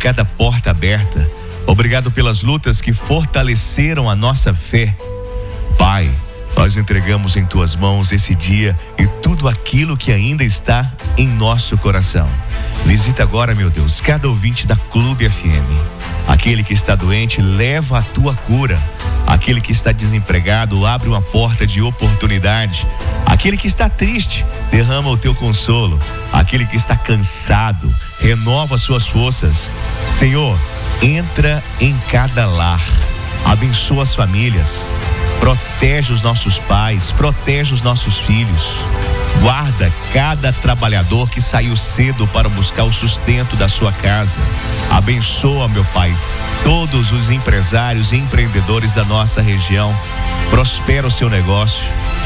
cada porta aberta. Obrigado pelas lutas que fortaleceram a nossa fé. Pai, nós entregamos em tuas mãos esse dia e tudo aquilo que ainda está em nosso coração. Visita agora, meu Deus, cada ouvinte da Clube FM. Aquele que está doente, leva a tua cura. Aquele que está desempregado, abre uma porta de oportunidade. Aquele que está triste, derrama o teu consolo. Aquele que está cansado, renova suas forças. Senhor, entra em cada lar. Abençoa as famílias. Protege os nossos pais, protege os nossos filhos. Guarda cada trabalhador que saiu cedo para buscar o sustento da sua casa. Abençoa, meu Pai, todos os empresários e empreendedores da nossa região. Prospera o seu negócio.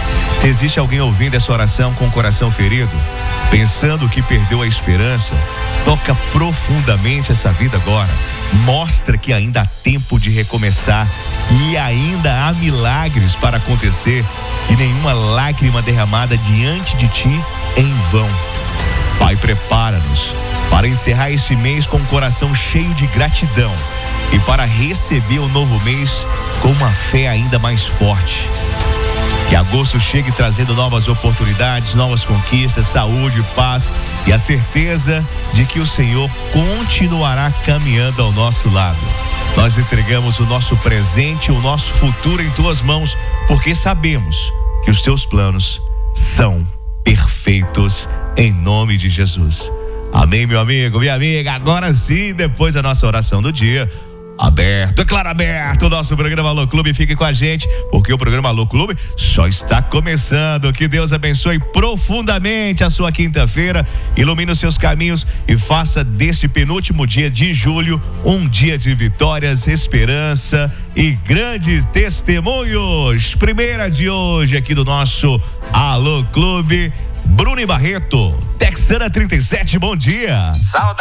Se existe alguém ouvindo essa oração com o coração ferido, pensando que perdeu a esperança, toca profundamente essa vida agora. Mostra que ainda há tempo de recomeçar e ainda há milagres para acontecer, e nenhuma lágrima derramada diante de ti em vão. Pai, prepara-nos para encerrar este mês com o coração cheio de gratidão e para receber o novo mês com uma fé ainda mais forte. Que agosto chegue trazendo novas oportunidades, novas conquistas, saúde, paz e a certeza de que o Senhor continuará caminhando ao nosso lado. Nós entregamos o nosso presente, o nosso futuro em tuas mãos, porque sabemos que os teus planos são perfeitos, em nome de Jesus. Amém, meu amigo, minha amiga. Agora sim, depois da nossa oração do dia, aberto, é claro, aberto o nosso programa Alô Clube. Fique com a gente, porque o programa Alô Clube só está começando. Que Deus abençoe profundamente a sua quinta-feira, ilumine os seus caminhos e faça deste penúltimo dia de julho um dia de vitórias, esperança e grandes testemunhos. Primeira de hoje aqui do nosso Alô Clube, Bruno Barreto, Texana 37, bom dia.